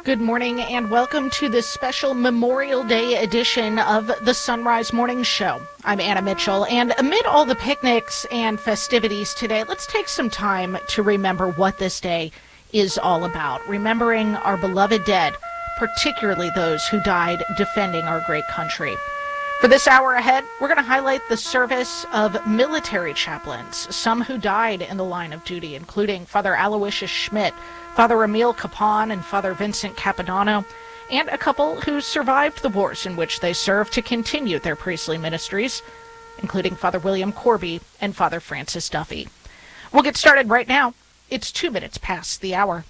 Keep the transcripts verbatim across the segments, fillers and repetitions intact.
Good morning and welcome to this special Memorial Day edition of the Sunrise Morning Show. I'm Anna Mitchell, and amid all the picnics and festivities today, let's take some time to remember what this day is all about, remembering our beloved dead, particularly those who died defending our great country. For this hour ahead, we're going to highlight the service of military chaplains, some who died in the line of duty, including Father Aloysius Schmidt, Father Emil Capon, and Father Vincent Capodanno, and a couple who survived the wars in which they served to continue their priestly ministries, including Father William Corby and Father Francis Duffy. We'll get started right now. It's two minutes past the hour.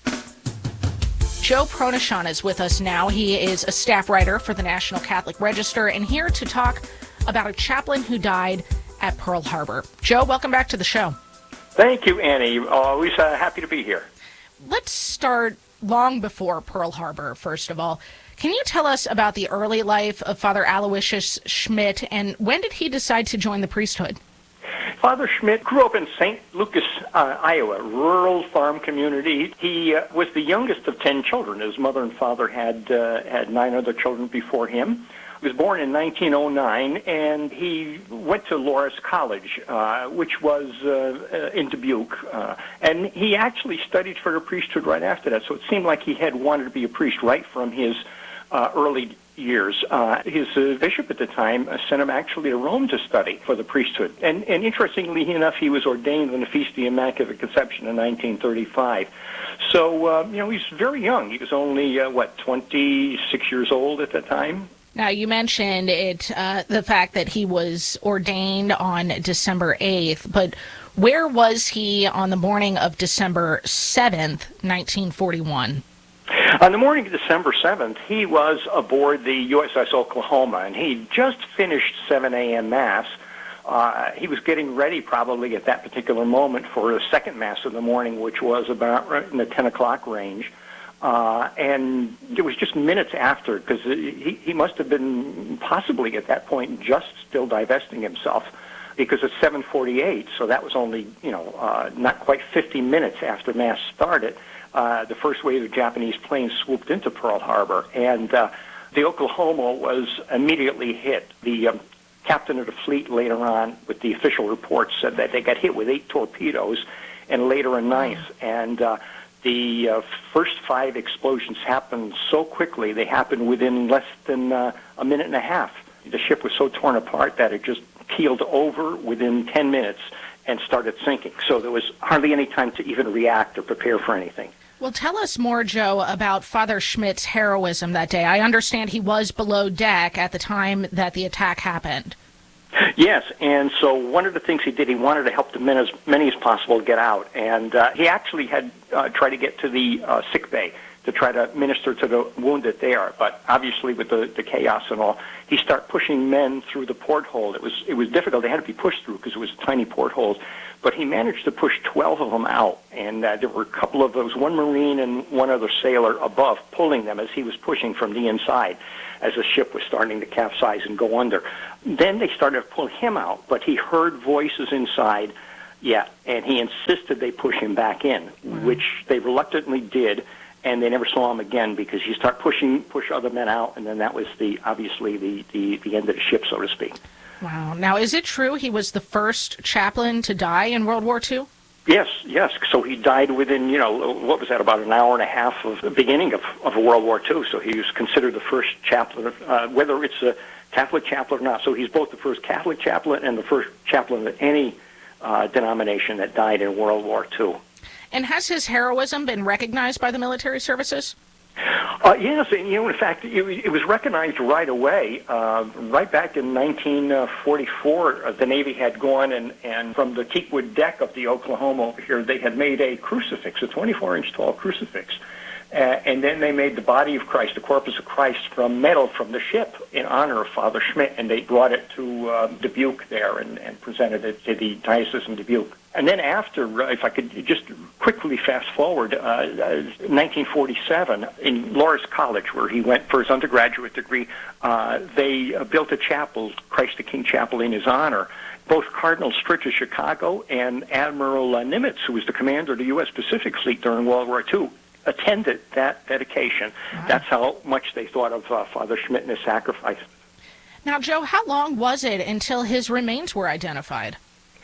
Joe Pronachon is with us now. He is a staff writer for the National Catholic Register and here to talk about a chaplain who died at Pearl Harbor. Joe, welcome back to the show. Thank you, Annie. Always uh, happy to be here. Let's start long before Pearl Harbor, first of all. Can you tell us about the early life of Father Aloysius Schmidt, and when did he decide to join the priesthood? Father Schmidt grew up in Saint Lucas, uh, Iowa, rural farm community. He uh, was the youngest of ten children. His mother and father had uh, had nine other children before him. He was born in nineteen oh nine, and he went to Loras College, uh, which was uh, in Dubuque. Uh, and he actually studied for the priesthood right after that, so it seemed like he had wanted to be a priest right from his uh, early years. Uh, his uh, bishop at the time uh, sent him actually to Rome to study for the priesthood. And, and interestingly enough, he was ordained on the Feast of the Immaculate Conception in nineteen thirty-five. So, uh, you know, he's very young. He was only, uh, what, twenty-six years old at the time? Now, you mentioned it, uh, the fact that he was ordained on December eighth, but where was he on the morning of December seventh, nineteen forty-one? On the morning of December seventh, he was aboard the U S S Oklahoma, and he just finished seven a.m. Mass. Uh, he was getting ready probably at that particular moment for the second Mass of the morning, which was about right in the ten o'clock range. Uh, and it was just minutes after, because he, he must have been possibly at that point just still divesting himself, because it's seven forty-eight, so that was only, you know, uh, not quite fifty minutes after Mass started. Uh, the first wave of Japanese planes swooped into Pearl Harbor, and uh, the Oklahoma was immediately hit. The um, captain of the fleet later on, with the official reports, said that they got hit with eight torpedoes and later a ninth. And uh, the uh, first five explosions happened so quickly, they happened within less than uh, a minute and a half. The ship was so torn apart that it just keeled over within ten minutes and started sinking. So there was hardly any time to even react or prepare for anything. Well, tell us more, Joe, about Father Schmidt's heroism that day. I understand he was below deck at the time that the attack happened. Yes, and so one of the things he did, he wanted to help the men as many as possible get out, and uh, he actually had uh, tried to get to the uh, sick bay to try to minister to the wounded there, but obviously with the, the chaos and all, he started pushing men through the porthole. It was it was difficult. They had to be pushed through because it was tiny portholes, but he managed to push twelve of them out, and uh, there were a couple of those, one Marine and one other sailor above, pulling them as he was pushing from the inside as the ship was starting to capsize and go under. Then they started to pull him out, but he heard voices inside, yeah, and he insisted they push him back in, wow. which they reluctantly did, and they never saw him again because he started pushing, push other men out, and then that was the obviously the, the, the end of the ship, so to speak. Wow. Now, is it true he was the first chaplain to die in World War Two? Yes, yes. So he died within, you know, what was that, about an hour and a half of the beginning of, of World War Two. So he was considered the first chaplain, uh, whether it's a Catholic chaplain or not. So he's both the first Catholic chaplain and the first chaplain of any uh, denomination that died in World War Two. And has his heroism been recognized by the military services? Uh, yes, and you know, in fact, it, it was recognized right away. Uh, right back in nineteen forty-four, uh, the Navy had gone and, and from the teakwood deck of the Oklahoma over here, they had made a crucifix, a twenty-four inch tall crucifix. Uh, and then they made the body of Christ, the corpus of Christ, from metal from the ship in honor of Father Schmidt, and they brought it to uh, Dubuque there and, and presented it to the diocese in Dubuque. And then after, uh, if I could just quickly fast forward, uh, nineteen forty-seven, in Loras College, where he went for his undergraduate degree, uh, they uh, built a chapel, Christ the King Chapel, in his honor. Both Cardinal Strick of Chicago and Admiral uh, Nimitz, who was the commander of the U S Pacific Fleet during World War Two, attended that dedication. Wow. That's how much they thought of uh, Father Schmidt and his sacrifice. Now, Joe, how long was it until his remains were identified?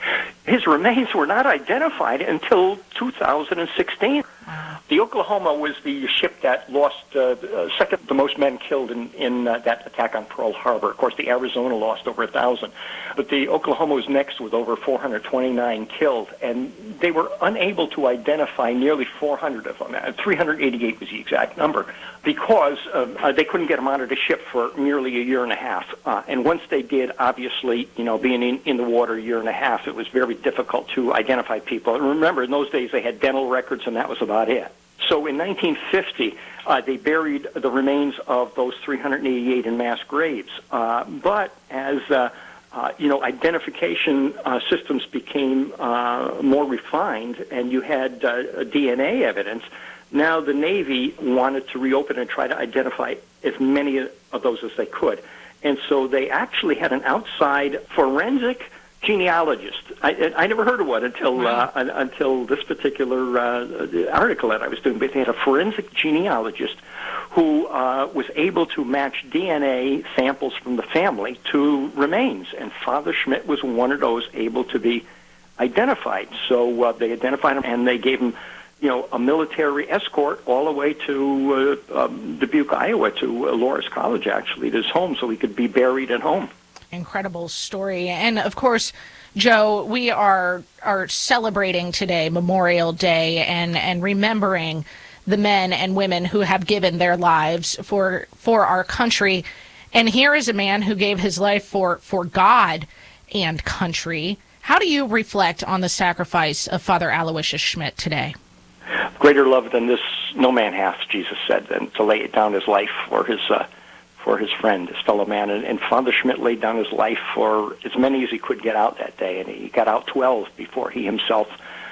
His remains were not identified until two thousand sixteen. Wow. The Oklahoma was the ship that lost uh, uh, second the most men killed in, in uh, that attack on Pearl Harbor. Of course, the Arizona lost over a thousand. But the Oklahoma was next with over four hundred twenty-nine killed, and they were unable to identify nearly four hundred of them. Uh, three hundred eighty-eight was the exact number, because uh, uh, they couldn't get them out of the ship for nearly a year and a half. Uh, and once they did, obviously, you know, being in, in the water a year and a half, it was very difficult to identify people. And remember, in those days, they had dental records, and that was about it. So in nineteen fifty, uh, they buried the remains of those three hundred eighty-eight in mass graves. Uh, but as uh, uh, you know, identification uh, systems became uh, more refined, and you had uh, D N A evidence, now the Navy wanted to reopen and try to identify as many of those as they could. And so they actually had an outside forensic genealogist. I, I never heard of one until wow. uh, until this particular uh, article that I was doing. But they had a forensic genealogist who uh, was able to match D N A samples from the family to remains, and Father Schmidt was one of those able to be identified. So uh, they identified him, and they gave him, you know, a military escort all the way to uh, um, Dubuque, Iowa, to uh, Loras College, actually, to his home, so he could be buried at home. Incredible story. And of course, Joe, we are are celebrating today, Memorial Day, and, and remembering the men and women who have given their lives for for our country. And here is a man who gave his life for, for God and country. How do you reflect on the sacrifice of Father Aloysius Schmidt today? Greater love than this no man hath, Jesus said, than to lay down his life for his uh, for his friend, his fellow man. And, and Father Schmidt laid down his life for as many as he could get out that day, and he got out twelve before he himself,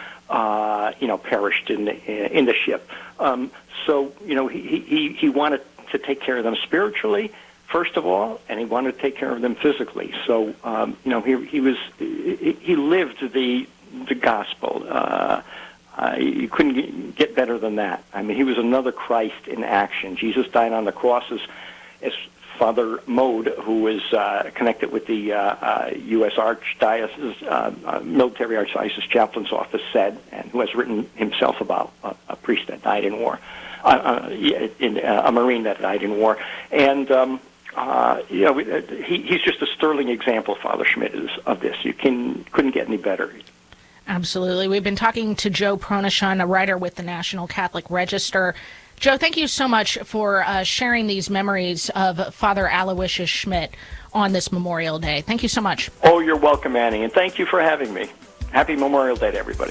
uh, you know, perished in the, in the ship. Um, so, you know, he, he, he wanted to take care of them spiritually, first of all, and he wanted to take care of them physically. So, um, you know, he, he was he, he lived the the gospel. Uh, Uh, you couldn't get better than that. I mean, he was another Christ in action. Jesus died on the cross, as, as Father Mode, who is uh, connected with the uh, uh, U S Archdiocese, uh, uh, Military Archdiocese Chaplain's Office, said, and who has written himself about a, a priest that died in war, uh, uh, in, uh, a Marine that died in war. And, um, uh, you know, he, he's just a sterling example, Father Schmidt is, of this. You can, couldn't get any better. Absolutely. We've been talking to Joe Pronishon, a writer with the National Catholic Register. Joe, thank you so much for uh, sharing these memories of Father Aloysius Schmidt on this Memorial Day. Thank you so much. Oh, you're welcome, Annie, and thank you for having me. Happy Memorial Day to everybody.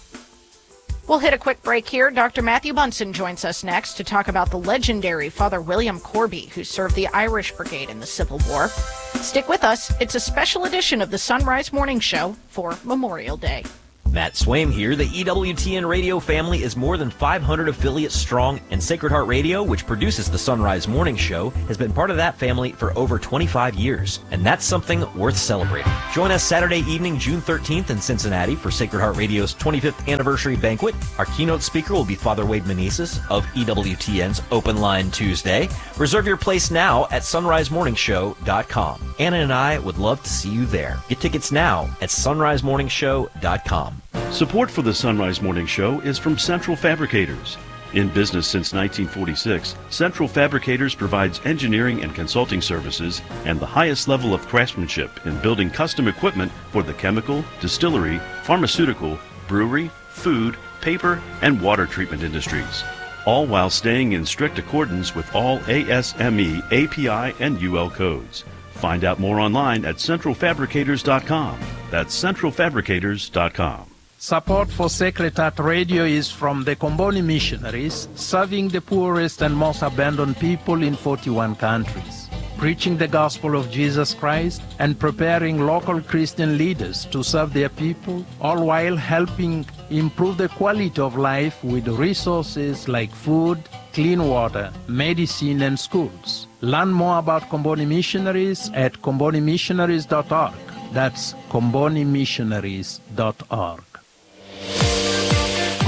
We'll hit a quick break here. Doctor Matthew Bunson joins us next to talk about the legendary Father William Corby, who served the Irish Brigade in the Civil War. Stick with us. It's a special edition of the Sunrise Morning Show for Memorial Day. Matt Swaim here. The E W T N radio family is more than five hundred affiliates strong, and Sacred Heart Radio, which produces the Sunrise Morning Show, has been part of that family for over twenty-five years, and that's something worth celebrating. Join us Saturday evening, June thirteenth in Cincinnati for Sacred Heart Radio's twenty-fifth anniversary banquet. Our keynote speaker will be Father Wade Meneses of E W T N's Open Line Tuesday. Reserve your place now at sunrise morning show dot com. Anna and I would love to see you there. Get tickets now at sunrise morning show dot com. Support for the Sunrise Morning Show is from Central Fabricators. In business since nineteen forty-six, Central Fabricators provides engineering and consulting services and the highest level of craftsmanship in building custom equipment for the chemical, distillery, pharmaceutical, brewery, food, paper, and water treatment industries, all while staying in strict accordance with all A S M E, A P I, and U L codes. Find out more online at central fabricators dot com. That's central fabricators dot com. Support for Sacred Heart Radio is from the Comboni Missionaries, serving the poorest and most abandoned people in forty-one countries, preaching the gospel of Jesus Christ and preparing local Christian leaders to serve their people, all while helping improve the quality of life with resources like food, clean water, medicine, and schools. Learn more about Comboni Missionaries at comboni missionaries dot org. That's comboni missionaries dot org.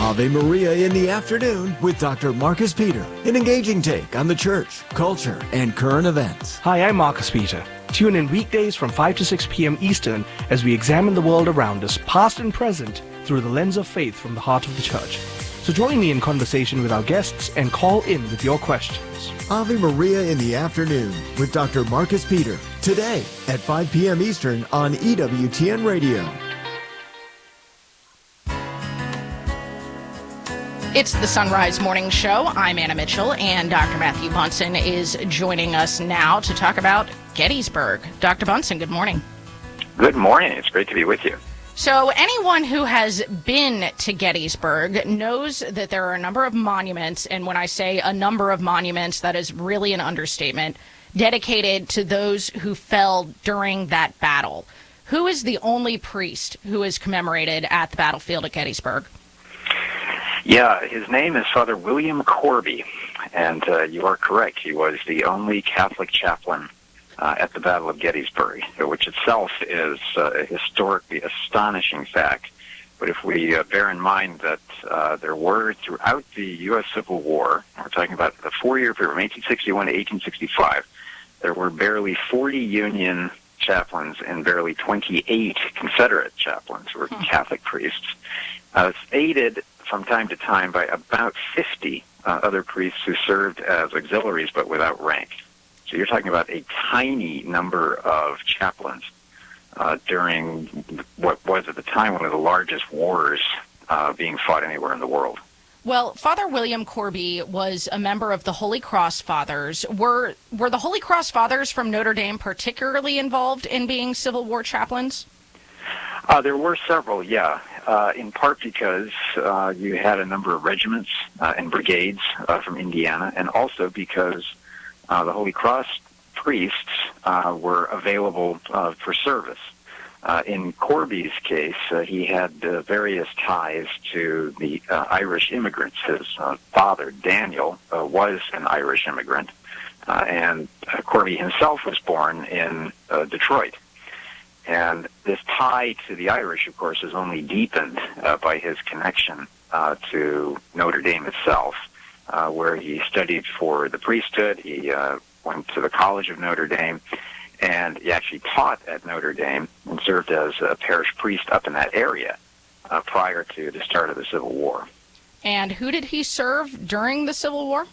Ave Maria in the afternoon with Doctor Marcus Peter, an engaging take on the church, culture, and current events. Hi, I'm Marcus Peter. Tune in weekdays from five to six p.m. Eastern as we examine the world around us, past and present, through the lens of faith from the heart of the church. So join me in conversation with our guests and call in with your questions. Ave Maria in the afternoon with Doctor Marcus Peter, today at five p.m. Eastern on E W T N Radio. It's the Sunrise Morning Show. I'm Anna Mitchell, and Doctor Matthew Bunson is joining us now to talk about Gettysburg. Doctor Bunson, good morning. Good morning. It's great to be with you. So anyone who has been to Gettysburg knows that there are a number of monuments, and when I say a number of monuments, that is really an understatement, dedicated to those who fell during that battle. Who is the only priest who is commemorated at the battlefield at Gettysburg? Yeah, his name is Father William Corby, and uh, you are correct. He was the only Catholic chaplain uh, at the Battle of Gettysburg, which itself is uh, a historically astonishing fact. But if we uh, bear in mind that uh, there were, throughout the U S Civil War, we're talking about the four-year period from eighteen sixty-one to eighteen sixty-five, there were barely forty Union chaplains and barely twenty-eight Confederate chaplains who were hmm. Catholic priests. Uh, it's aided from time to time by about fifty uh, other priests who served as auxiliaries but without rank. So you're talking about a tiny number of chaplains uh, during what was at the time one of the largest wars uh, being fought anywhere in the world. Well, Father William Corby was a member of the Holy Cross Fathers. Were were the Holy Cross Fathers from Notre Dame particularly involved in being Civil War chaplains? Uh, there were several, yeah, uh, in part because uh, you had a number of regiments uh, and brigades uh, from Indiana, and also because uh, the Holy Cross priests uh, were available uh, for service. Uh, in Corby's case, uh, he had uh, various ties to the uh, Irish immigrants. His uh, father, Daniel, uh, was an Irish immigrant, uh, and uh, Corby himself was born in uh, Detroit. And this tie to the Irish, of course, is only deepened uh, by his connection uh, to Notre Dame itself, uh, where he studied for the priesthood. He uh, went to the College of Notre Dame, and he actually taught at Notre Dame and served as a parish priest up in that area uh, prior to the start of the Civil War. And who did he serve during the Civil War?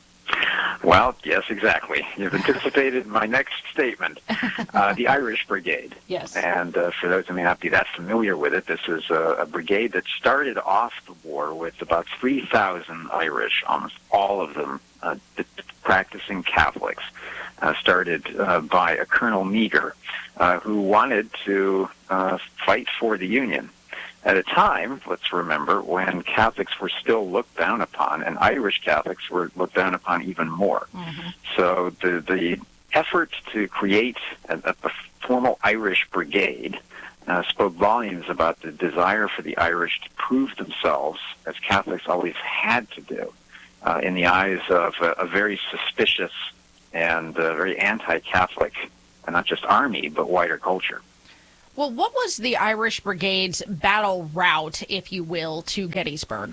Well, yes, exactly. You've anticipated my next statement. Uh, the Irish Brigade. Yes. And uh, for those who may not be that familiar with it, this is a, a brigade that started off the war with about three thousand Irish, almost all of them uh, practicing Catholics, uh, started uh, by a Colonel Meagher, uh, who wanted to uh, fight for the Union. At a time, let's remember, when Catholics were still looked down upon, and Irish Catholics were looked down upon even more. Mm-hmm. So the the effort to create a, a formal Irish brigade uh, spoke volumes about the desire for the Irish to prove themselves, as Catholics always had to do, uh, in the eyes of a, a very suspicious and uh, very anti-Catholic, and not just army, but wider culture. Well, what was the Irish Brigade's battle route, if you will, to Gettysburg?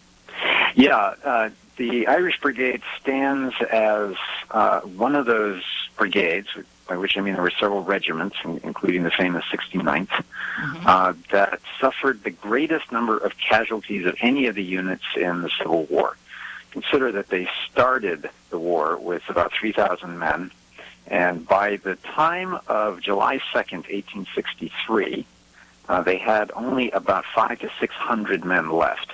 Yeah, uh, the Irish Brigade stands as uh, one of those brigades, by which I mean there were several regiments, including the famous sixty-ninth, mm-hmm. uh, that suffered the greatest number of casualties of any of the units in the Civil War. Consider that they started the war with about three thousand men, and by the time of July second, eighteen sixty-three, uh, they had only about five to six hundred men left.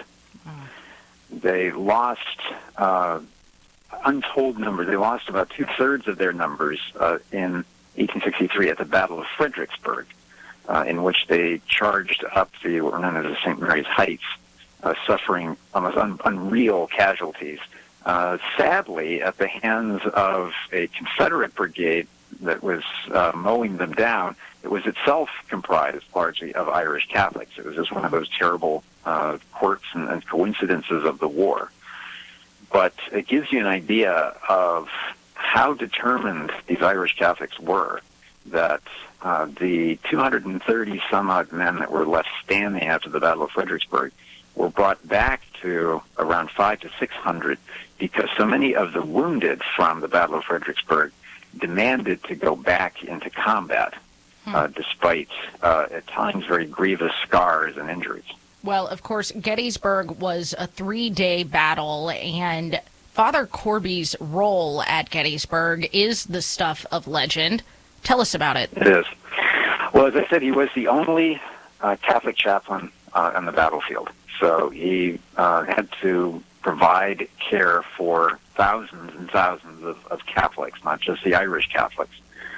Mm. They lost uh, untold numbers. They lost about two-thirds of their numbers uh, in eighteen sixty-three at the Battle of Fredericksburg, uh, in which they charged up the, what were known as the Saint Mary's Heights, uh, suffering almost un- unreal casualties. Uh, sadly, at the hands of a Confederate brigade that was uh, mowing them down, it was itself comprised largely of Irish Catholics. It was just one of those terrible uh, quirks and, and coincidences of the war. But it gives you an idea of how determined these Irish Catholics were, that uh, the two hundred thirty some odd men that were left standing after the Battle of Fredericksburg were brought back to around five to six hundred because so many of the wounded from the Battle of Fredericksburg demanded to go back into combat, hmm. uh, despite uh, at times very grievous scars and injuries. Well, of course, Gettysburg was a three-day battle, and Father Corby's role at Gettysburg is the stuff of legend. Tell us about it. It is. Well, as I said, he was the only uh, Catholic chaplain uh, on the battlefield. So he uh, had to provide care for thousands and thousands of, of Catholics, not just the Irish Catholics.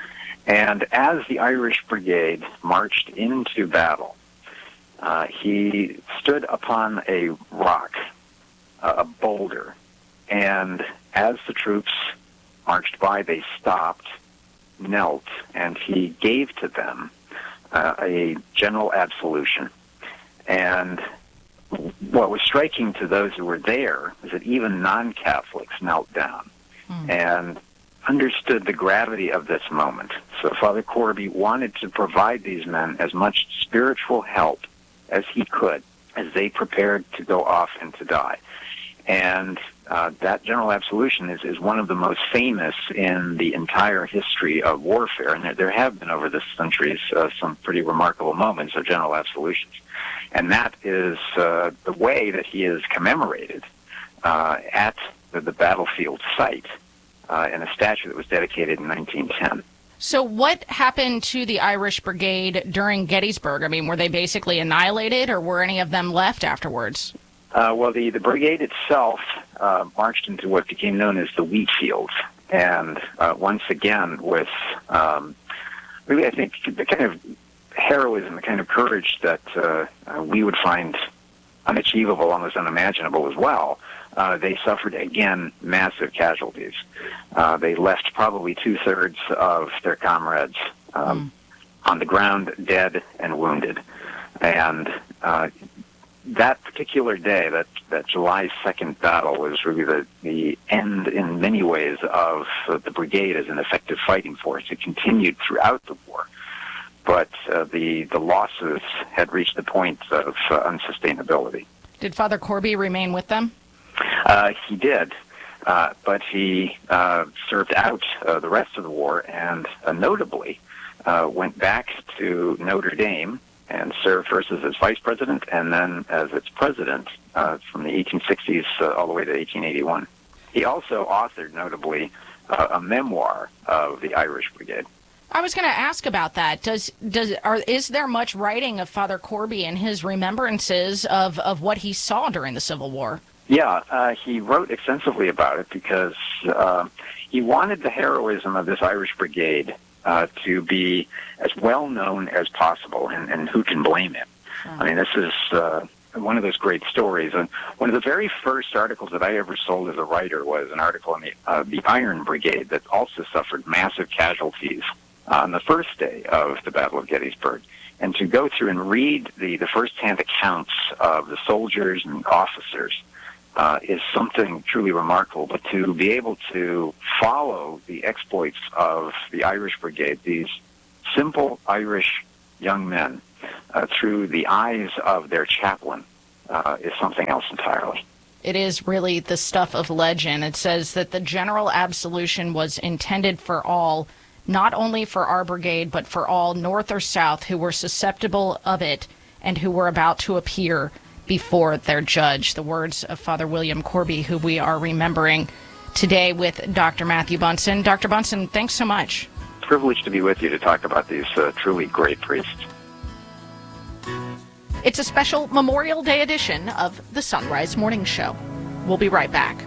And as the Irish Brigade marched into battle, uh, he stood upon a rock, uh, a boulder, and as the troops marched by, they stopped, knelt, and he gave to them uh, a general absolution. And what was striking to those who were there is that even non-Catholics knelt down mm. and understood the gravity of this moment. So Father Corby wanted to provide these men as much spiritual help as he could as they prepared to go off and to die. And uh, that general absolution is, is one of the most famous in the entire history of warfare. And there, there have been over the centuries uh, some pretty remarkable moments of general absolutions. And that is uh, the way that he is commemorated uh, at the, the battlefield site uh, in a statue that was dedicated in nineteen ten. So what happened to the Irish Brigade during Gettysburg? I mean, were they basically annihilated, or were any of them left afterwards? Uh, well, the, the brigade itself uh, marched into what became known as the wheat fields. And uh, once again, with um, really, I think, the kind of heroism, the kind of courage that uh, uh, we would find unachievable, almost unimaginable as well, uh, they suffered, again, massive casualties. Uh, they left probably two-thirds of their comrades um, mm. on the ground, dead and wounded. And uh, that particular day, that, that July second battle, was really the, the end, in many ways, of uh, the brigade as an effective fighting force. It continued throughout the war. But uh, the, the losses had reached the point of uh, unsustainability. Did Father Corby remain with them? Uh, he did, uh, but he uh, served out uh, the rest of the war and uh, notably uh, went back to Notre Dame and served first as its vice president and then as its president uh, from the eighteen sixties uh, all the way to eighteen eighty-one. He also authored, notably, uh, a memoir of the Irish Brigade. I was going to ask about that. Does does are, is there much writing of Father Corby and his remembrances of, of what he saw during the Civil War? Yeah, uh, he wrote extensively about it because uh, he wanted the heroism of this Irish Brigade uh, to be as well known as possible, and, and who can blame him? Hmm. I mean, this is uh, one of those great stories. And one of the very first articles that I ever sold as a writer was an article on the, uh, the Iron Brigade that also suffered massive casualties on the first day of the Battle of Gettysburg. And to go through and read the, the first-hand accounts of the soldiers and officers uh, is something truly remarkable. But to be able to follow the exploits of the Irish Brigade, these simple Irish young men, uh, through the eyes of their chaplain, uh, is something else entirely. It is really the stuff of legend. It says that the general absolution was intended for all, not only for our brigade, but for all, North or South, who were susceptible of it and who were about to appear before their judge. The words of Father William Corby, who we are remembering today with Doctor Matthew Bunson. Doctor Bunson, thanks so much. Privileged to be with you to talk about these uh, truly great priests. It's a special Memorial Day edition of the Sunrise Morning Show. We'll be right back.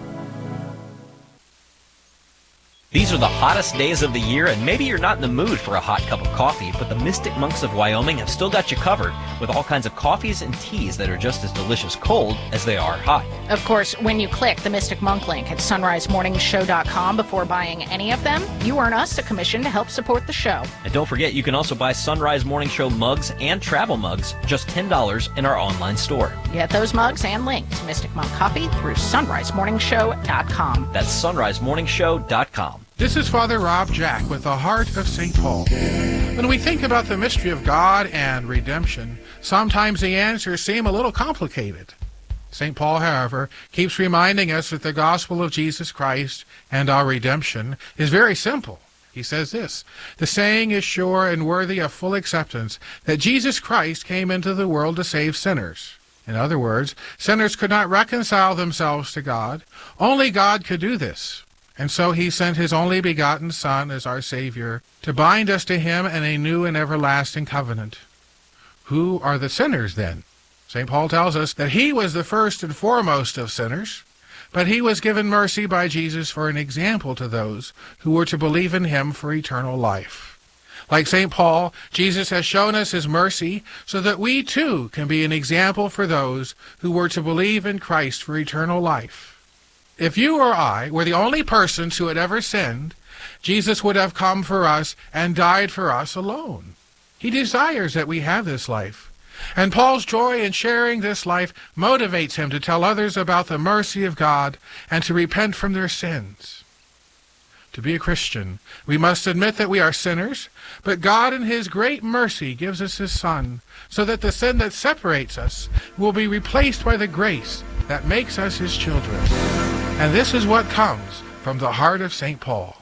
These are the hottest days of the year, and maybe you're not in the mood for a hot cup of coffee, but the Mystic Monks of Wyoming have still got you covered with all kinds of coffees and teas that are just as delicious cold as they are hot. Of course, when you click the Mystic Monk link at sunrise morning show dot com before buying any of them, you earn us a commission to help support the show. And don't forget, you can also buy Sunrise Morning Show mugs and travel mugs, just ten dollars in our online store. Get those mugs and link to Mystic Monk Coffee through sunrise morning show dot com. That's sunrise morning show dot com. This is Father Rob Jack with the Heart of Saint Paul. When we think about the mystery of God and redemption, sometimes the answers seem a little complicated. Saint Paul, however, keeps reminding us that the gospel of Jesus Christ and our redemption is very simple. He says this, "The saying is sure and worthy of full acceptance that Jesus Christ came into the world to save sinners." In other words, sinners could not reconcile themselves to God. Only God could do this. And so he sent his only begotten Son as our Savior to bind us to him in a new and everlasting covenant. Who are the sinners then? Saint Paul tells us that he was the first and foremost of sinners, but he was given mercy by Jesus for an example to those who were to believe in him for eternal life. Like Saint Paul, Jesus has shown us his mercy so that we too can be an example for those who were to believe in Christ for eternal life. If you or I were the only persons who had ever sinned, Jesus would have come for us and died for us alone. He desires that we have this life. And Paul's joy in sharing this life motivates him to tell others about the mercy of God and to repent from their sins. To be a Christian, we must admit that we are sinners, but God in his great mercy gives us his Son, so that the sin that separates us will be replaced by the grace that makes us his children. And this is what comes from the heart of Saint Paul.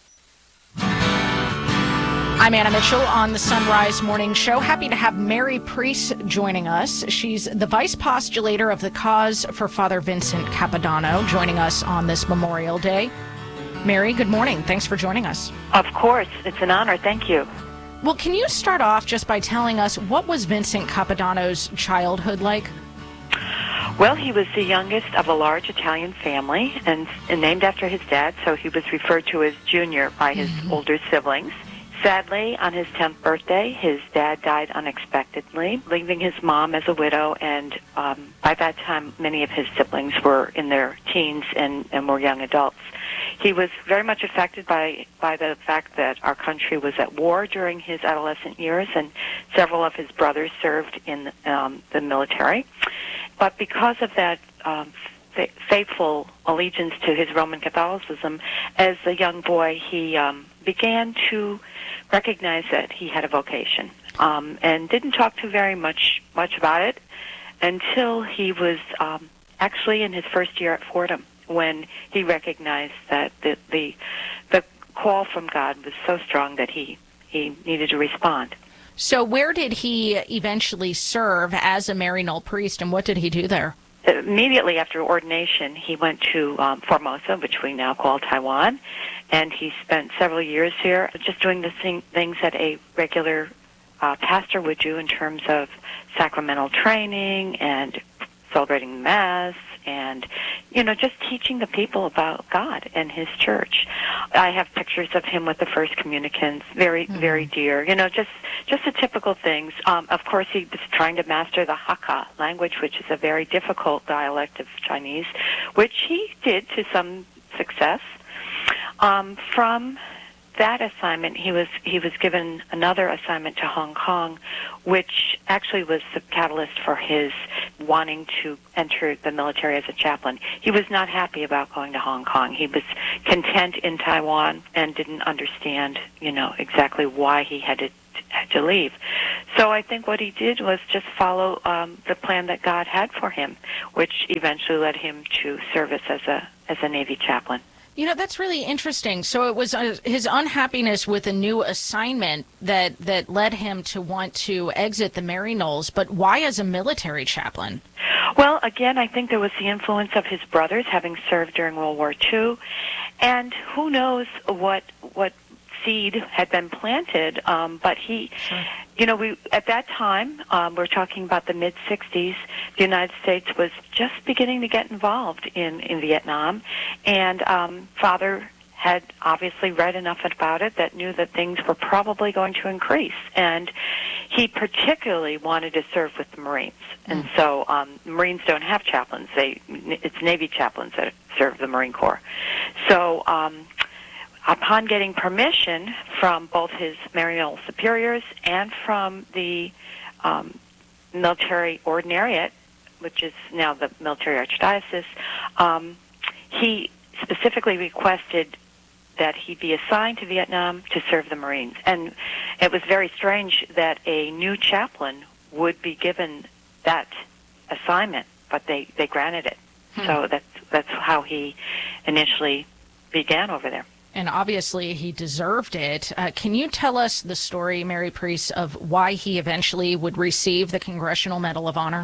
I'm Anna Mitchell on the Sunrise Morning Show. Happy to have Mary Priest joining us. She's the vice postulator of the Cause for Father Vincent Capodanno, joining us on this Memorial Day. Mary, good morning. Thanks for joining us. Of course. It's an honor. Thank you. Well, can you start off just by telling us what was Vincent Capodanno's childhood like? Well, he was the youngest of a large Italian family and, and named after his dad, so he was referred to as Junior by his mm-hmm. older siblings. Sadly, on his tenth birthday, his dad died unexpectedly, leaving his mom as a widow, and um, by that time, many of his siblings were in their teens and, and were young adults. He was very much affected by, by the fact that our country was at war during his adolescent years, and several of his brothers served in um, the military. But because of that um, fa- faithful allegiance to his Roman Catholicism, as a young boy, he um, began to recognize that he had a vocation, um, and didn't talk too very much much about it until he was um, actually in his first year at Fordham, when he recognized that the, the the call from God was so strong that he he needed to respond. So where did he eventually serve as a Maryknoll priest, and what did he do there? Immediately after ordination, he went to um, Formosa, which we now call Taiwan, and he spent several years here just doing the same things that a regular uh, pastor would do in terms of sacramental training and celebrating the Mass and, you know, just teaching the people about God and his church. I have pictures of him with the first communicants, very, mm-hmm. very dear, you know, just just the typical things. Um, of course, he was trying to master the Hakka language, which is a very difficult dialect of Chinese, which he did to some success. Um, from that assignment, he was he was given another assignment to Hong Kong, which actually was the catalyst for his wanting to enter the military as a chaplain. He was not happy about going to Hong Kong. He was content in Taiwan and didn't understand, you know, exactly why he had to had to leave. So I think what he did was just follow um, the plan that God had for him, which eventually led him to service as a as a Navy chaplain. You know, that's really interesting. So it was uh, his unhappiness with a new assignment that, that led him to want to exit the Maryknolls, but why as a military chaplain? Well, again, I think there was the influence of his brothers having served during World War Two, and who knows what what seed had been planted, um, but he, sure. you know, we at that time, um, we're talking about the mid sixties, the United States was just beginning to get involved in, in Vietnam, and um, Father had obviously read enough about it that knew that things were probably going to increase, and he particularly wanted to serve with the Marines. And mm. so um, Marines don't have chaplains. They It's Navy chaplains that serve the Marine Corps. So um upon getting permission from both his Maryknoll superiors and from the um, military ordinariate, which is now the military archdiocese, um, he specifically requested that he be assigned to Vietnam to serve the Marines. And it was very strange that a new chaplain would be given that assignment. but they, they granted it. Hmm. So that's that's how he initially began over there. And obviously he deserved it. Uh, can you tell us the story, Mary Priest, of why he eventually would receive the Congressional Medal of Honor?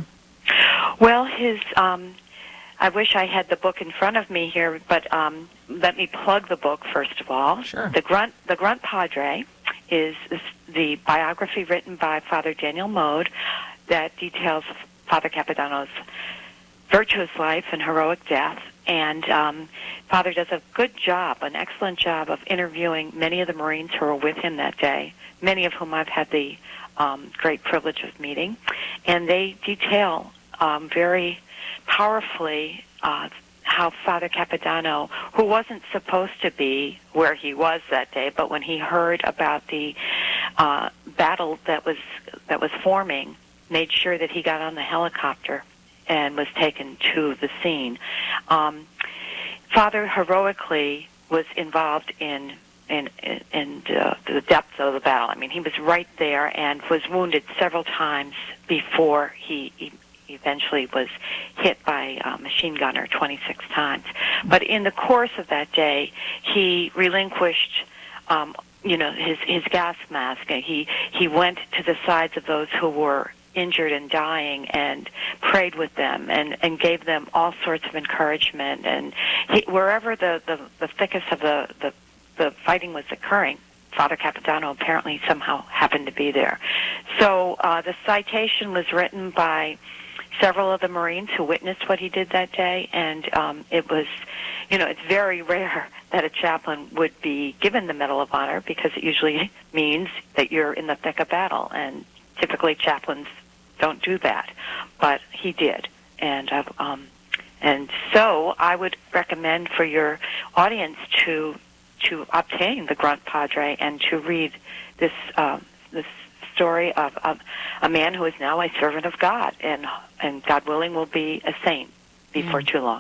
Well, his um, I wish I had the book in front of me here, but um, let me plug the book first of all. Sure. The Grunt, the Grunt Padre is the biography written by Father Daniel Mode that details Father Capodanno's virtuous life and heroic death. And um, Father does a good job, an excellent job of interviewing many of the Marines who were with him that day, many of whom I've had the um, great privilege of meeting. And they detail um, very powerfully uh, how Father Capodanno, who wasn't supposed to be where he was that day, but when he heard about the uh, battle that was that was forming, made sure that he got on the helicopter and was taken to the scene. Um, Father heroically was involved in in in, in uh, the depths of the battle. I mean, he was right there and was wounded several times before he, he eventually was hit by a machine gunner twenty-six times. But in the course of that day, he relinquished um, you know, his his gas mask. He he went to the sides of those who were injured and dying and prayed with them and, and gave them all sorts of encouragement. And he, wherever the, the, the thickest of the, the, the fighting was occurring, Father Capodanno apparently somehow happened to be there. So uh, the citation was written by several of the Marines who witnessed what he did that day, and um, it was, you know, it's very rare that a chaplain would be given the Medal of Honor because it usually means that you're in the thick of battle, and typically chaplains don't do that, but he did. And uh, um, and so I would recommend for your audience to to obtain the Grunt Padre and to read this uh, this story of, of a man who is now a servant of God, and and God willing will be a saint before mm. too long.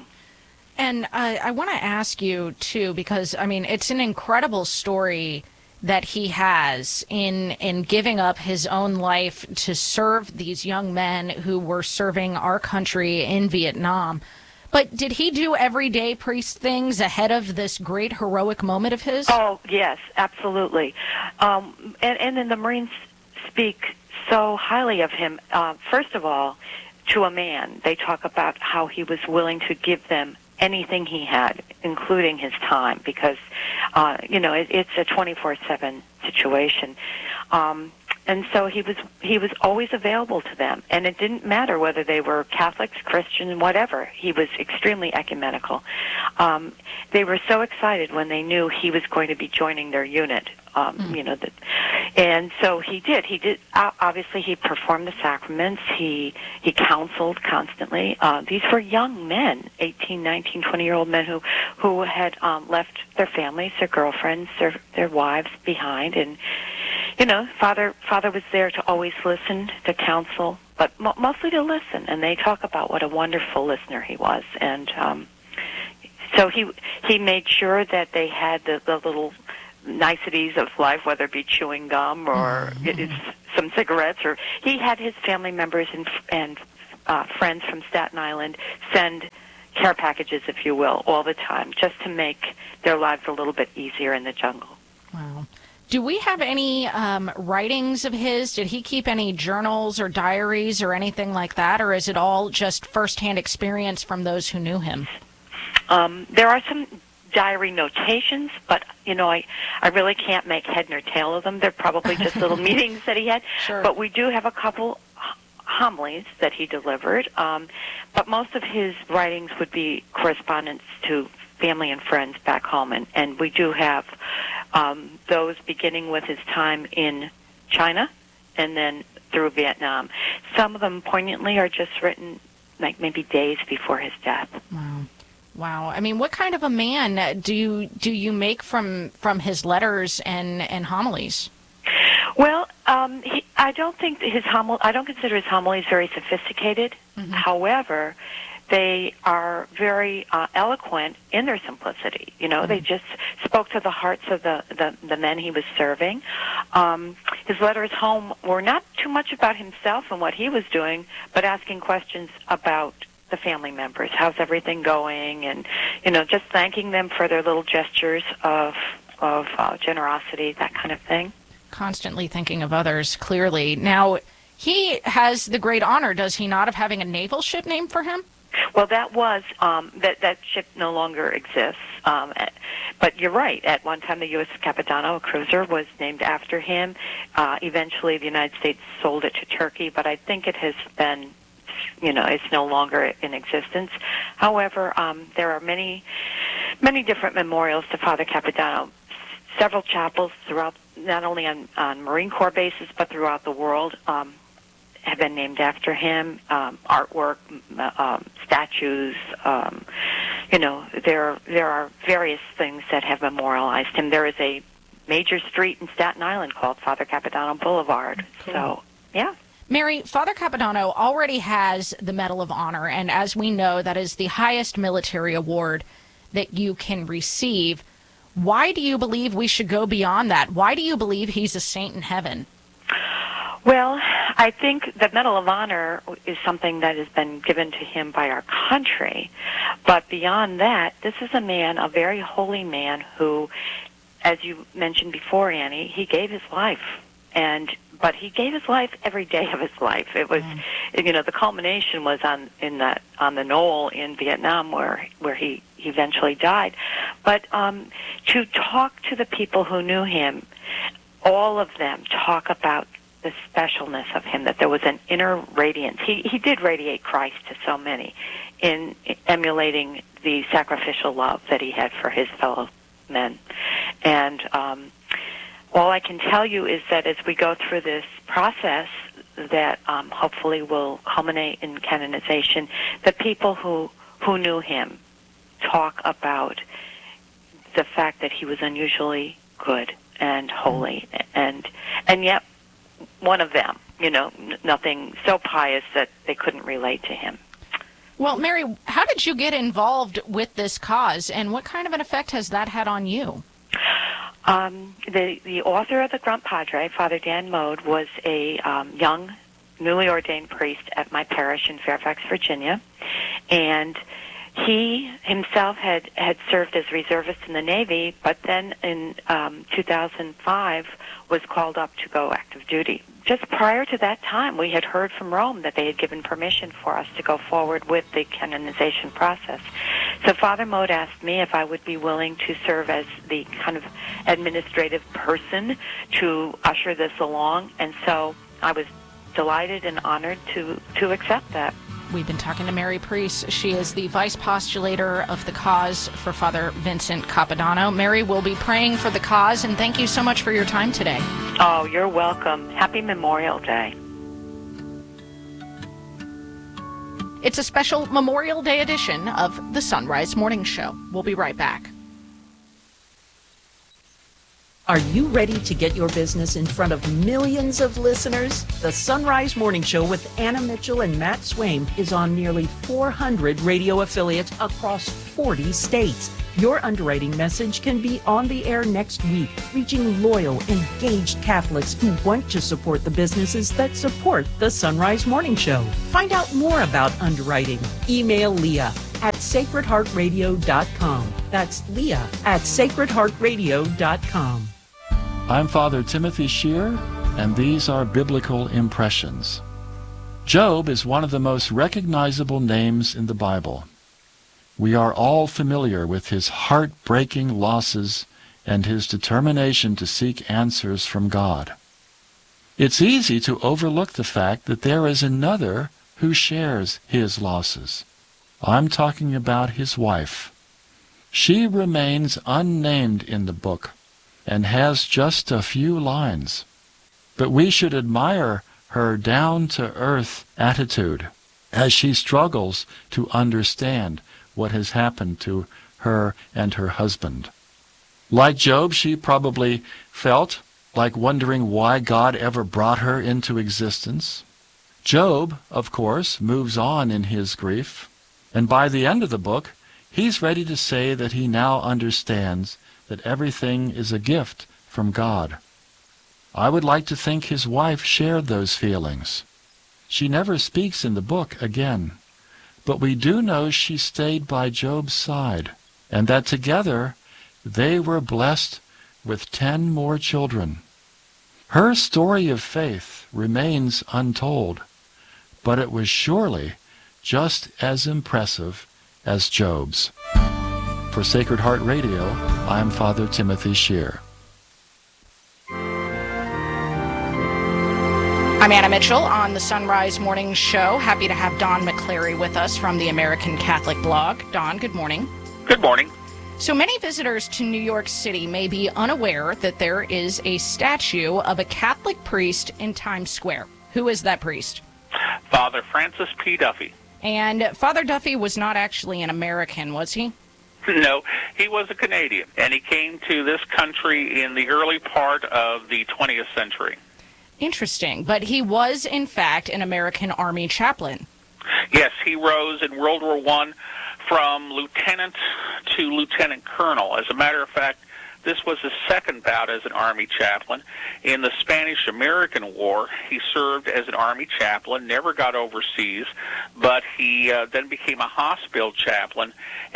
And uh, I want to ask you too, because I mean it's an incredible story that he has in in giving up his own life to serve these young men who were serving our country in Vietnam. But did he do everyday priest things ahead of this great heroic moment of his? Oh, yes, absolutely. Um, and, and then the Marines speak so highly of him. Uh, first of all, to a man, they talk about how he was willing to give them anything he had, including his time, because, uh, you know, it, it's a twenty-four seven situation. Um, and so he was he was always available to them, and it didn't matter whether they were Catholics, Christian, whatever. He was extremely ecumenical. Um, they were so excited when they knew he was going to be joining their unit. Um, mm. You know, that, and so he did. He did. Uh, obviously, he performed the sacraments. He he counseled constantly. Uh, these were young men, eighteen, nineteen, twenty-year-old men who who had um, left their families, their girlfriends, their their wives behind, and you know, Father Father was there to always listen, to counsel, but mo- mostly to listen. And they talk about what a wonderful listener he was, and um, so he he made sure that they had the, the little niceties of life, whether it be chewing gum or mm-hmm. it's some cigarettes, or he had his family members and and uh, friends from Staten Island send care packages, if you will, all the time, just to make their lives a little bit easier in the jungle. Wow. Do we have any um, writings of his? Did he keep any journals or diaries or anything like that, or is it all just firsthand experience from those who knew him? Um, there are some diary notations, but, you know, I, I really can't make head nor tail of them. They're probably just little meetings that he had. Sure. But we do have a couple homilies that he delivered. Um, but most of his writings would be correspondence to family and friends back home. And, and we do have um, those beginning with his time in China and then through Vietnam. Some of them poignantly are just written like maybe days before his death. Wow. Wow. I mean, what kind of a man do you do you make from from his letters and, and homilies? Well, um, he, I don't think that his homil- I don't consider his homilies very sophisticated. Mm-hmm. However, they are very uh, eloquent in their simplicity. You know, mm-hmm. they just spoke to the hearts of the, the, the men he was serving. Um, his letters home were not too much about himself and what he was doing, but asking questions about the family members. How's everything going? And, you know, just thanking them for their little gestures of of uh, generosity, that kind of thing. Constantly thinking of others, clearly. Now, he has the great honor, does he not, of having a naval ship named for him? Well, that was, um, that, that ship no longer exists. Um, but you're right. At one time, the U S S Capitano, a cruiser, was named after him. Uh, eventually, the United States sold it to Turkey, but I think it has been, you know, it's no longer in existence. However, um, there are many, many different memorials to Father Capitano. Several chapels throughout, not only on, on Marine Corps bases, but throughout the world, um, have been named after him. Um, artwork, um, statues, um, you know, there there are various things that have memorialized him. There is a major street in Staten Island called Father Capitano Boulevard. Cool. So, yeah. Mary, Father Capitano already has the Medal of Honor, and as we know, that is the highest military award that you can receive. Why do you believe we should go beyond that? Why do you believe he's a saint in heaven? Well, I think the Medal of Honor is something that has been given to him by our country. But beyond that, this is a man, a very holy man who, as you mentioned before, Annie, he gave his life. And but he gave his life every day of his life. It was, mm. you know, the culmination was on in that on the knoll in Vietnam where where he eventually died. But um, to talk to the people who knew him, all of them talk about the specialness of him, that there was an inner radiance. He he did radiate Christ to so many in emulating the sacrificial love that he had for his fellow men. And um, all I can tell you is that as we go through this process that um, hopefully will culminate in canonization, the people who, who knew him talk about the fact that he was unusually good and holy, and and yet one of them, you know, n- nothing so pious that they couldn't relate to him. Well, Mary, how did you get involved with this cause, and what kind of an effect has that had on you? Um, the, the author of the Grunt Padre, Father Dan Mode, was a um, young, newly ordained priest at my parish in Fairfax, Virginia, and he himself had, had served as reservist in the Navy, but then in um, two thousand five was called up to go active duty. Just prior to that time, we had heard from Rome that they had given permission for us to go forward with the canonization process. So Father Mode asked me if I would be willing to serve as the kind of administrative person to usher this along, and so I was delighted and honored to, to accept that. We've been talking to Mary Priest. She is the vice postulator of the cause for Father Vincent Capodanno. Mary, will be praying for the cause, and thank you so much for your time today. Oh, you're welcome. Happy Memorial Day. It's a special Memorial Day edition of the Sunrise Morning Show. We'll be right back. Are you ready to get your business in front of millions of listeners? The Sunrise Morning Show with Anna Mitchell and Matt Swaim is on nearly four hundred radio affiliates across forty states. Your underwriting message can be on the air next week, reaching loyal, engaged Catholics who want to support the businesses that support the Sunrise Morning Show. Find out more about underwriting. Email Leah at sacred heart radio dot com. That's Leah at sacred heart radio dot com. I'm Father Timothy Shear, and these are Biblical Impressions. Job is one of the most recognizable names in the Bible. We are all familiar with his heart-breaking losses and his determination to seek answers from God. It's easy to overlook the fact that there is another who shares his losses. I'm talking about his wife. She remains unnamed in the book and has just a few lines. But we should admire her down-to-earth attitude as she struggles to understand what has happened to her and her husband. Like Job, she probably felt like wondering why God ever brought her into existence. Job, of course, moves on in his grief, and by the end of the book, he's ready to say that he now understands that everything is a gift from God. I would like to think his wife shared those feelings. She never speaks in the book again, but we do know she stayed by Job's side, and that together they were blessed with ten more children. Her story of faith remains untold, but it was surely just as impressive as Job's. For Sacred Heart Radio, I'm Father Timothy Shear. I'm Anna Mitchell on the Sunrise Morning Show. Happy to have Don McCleary with us from the American Catholic Blog. Don, good morning. Good morning. So many visitors to New York City may be unaware that there is a statue of a Catholic priest in Times Square. Who is that priest? Father Francis P. Duffy. And Father Duffy was not actually an American, was he? No, he was a Canadian, and he came to this country in the early part of the twentieth century. Interesting. But he was, in fact, an American Army chaplain. Yes, he rose in World War One from lieutenant to lieutenant colonel. As a matter of fact, this was his second bout as an Army chaplain. In the Spanish-American War, he served as an Army chaplain, never got overseas, but he uh, then became a hospital chaplain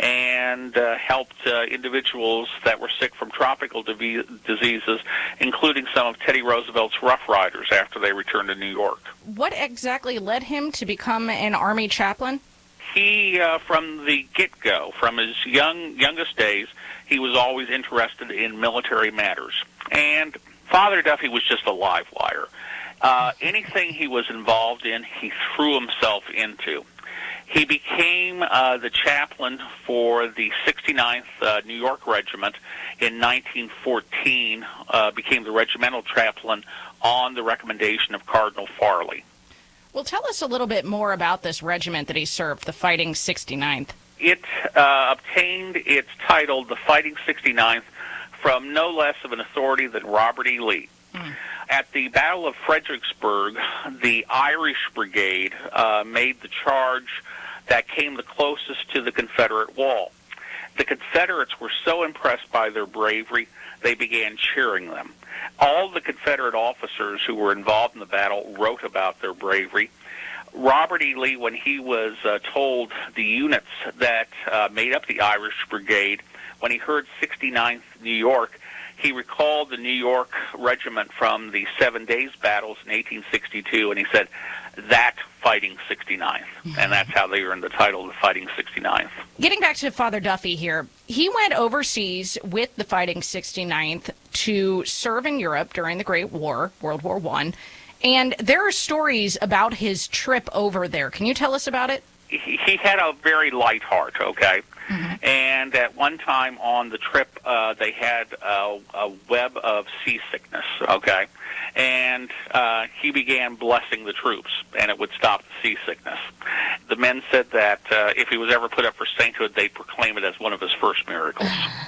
and uh, helped uh, individuals that were sick from tropical div- diseases, including some of Teddy Roosevelt's Rough Riders after they returned to New York. What exactly led him to become an Army chaplain? He, uh, from the get-go, from his young youngest days, he was always interested in military matters. And Father Duffy was just a live wire. Uh, anything he was involved in, he threw himself into. He became uh, the chaplain for the sixty-ninth uh, New York Regiment in nineteen fourteen, uh, became the regimental chaplain on the recommendation of Cardinal Farley. Well, tell us a little bit more about this regiment that he served, the Fighting sixty-ninth. It uh, obtained its title, the Fighting sixty-ninth, from no less of an authority than Robert E. Lee. Mm. At the Battle of Fredericksburg, the Irish Brigade uh, made the charge that came the closest to the Confederate wall. The Confederates were so impressed by their bravery, they began cheering them. All the Confederate officers who were involved in the battle wrote about their bravery. Robert E. Lee, when he was uh, told the units that uh, made up the Irish Brigade, when he heard sixty-ninth New York, he recalled the New York Regiment from the Seven Days battles in eighteen sixty-two, and he said, that Fighting sixty-ninth. And that's how they earned the title, the Fighting sixty-ninth. Getting back to Father Duffy here, he went overseas with the Fighting sixty-ninth to serve in Europe during the Great War, World War One. And there are stories about his trip over there. Can you tell us about it? He, he had a very light heart, okay? Mm-hmm. And at one time on the trip, uh, they had a, a web of seasickness, okay? And uh, he began blessing the troops, and it would stop the seasickness. The men said that uh, if he was ever put up for sainthood, they'd proclaim it as one of his first miracles.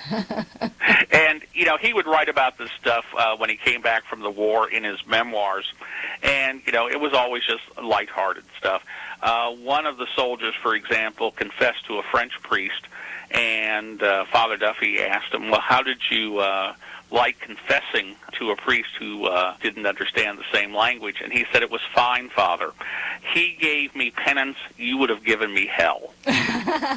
And, you know, he would write about this stuff uh, when he came back from the war in his memoirs. And, you know, it was always just lighthearted stuff. Uh, one of the soldiers, for example, confessed to a French priest, and uh, Father Duffy asked him, well, how did you uh, like confessing to a priest who uh, didn't understand the same language? And he said, it was fine, Father. He gave me penance, you would have given me hell.